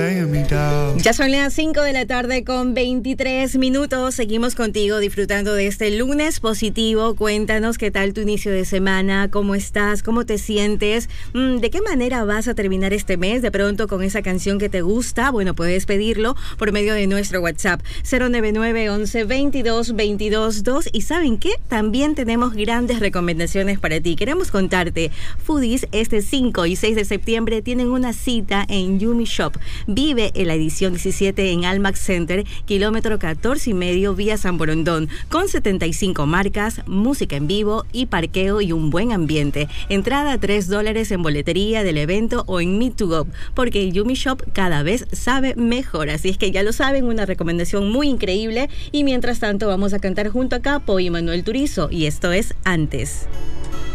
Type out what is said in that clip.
Ya son las 5 de la tarde con 23 minutos. Seguimos contigo disfrutando de este lunes positivo. Cuéntanos qué tal tu inicio de semana, cómo estás, cómo te sientes, de qué manera vas a terminar este mes, de pronto con esa canción que te gusta. Bueno, puedes pedirlo por medio de nuestro WhatsApp 099 11 22 22 2. Y ¿saben qué? También tenemos grandes recomendaciones para ti. Queremos contarte, Foodies este 5 y 6 de septiembre tienen una cita en Yumi Shop. Vive en la edición 17 en Almax Center, kilómetro 14,5 vía San Borondón, con 75 marcas, música en vivo y parqueo y un buen ambiente. Entrada $3 en boletería del evento o en Meet2Go, porque Yumi Shop cada vez sabe mejor. Así es que ya lo saben, una recomendación muy increíble. Y mientras tanto vamos a cantar junto a Capo y Manuel Turizo, y esto es Antes.